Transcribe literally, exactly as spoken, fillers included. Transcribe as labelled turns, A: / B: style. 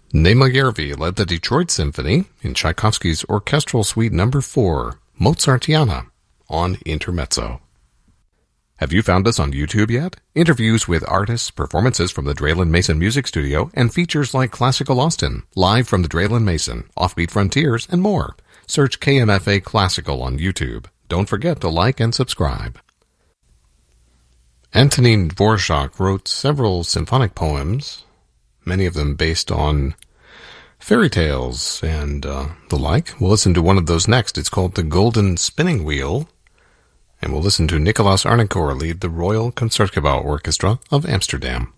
A: Nema Yervi led the Detroit Symphony in Tchaikovsky's Orchestral Suite Number four, Mozartiana, on Intermezzo. Have you found us on YouTube yet? Interviews with artists, performances from the Draylen Mason Music Studio, and features like Classical Austin, Live from the Draylen Mason, Offbeat Frontiers, and more. Search K M F A Classical on YouTube. Don't forget to like and subscribe. Antonin Dvorak wrote several symphonic poems, many of them based on fairy tales and uh, the like. We'll listen to one of those next. It's called The Golden Spinning Wheel, and we'll listen to Nicolaas Arnoncourt lead the Royal Concertgebouw Orchestra of Amsterdam.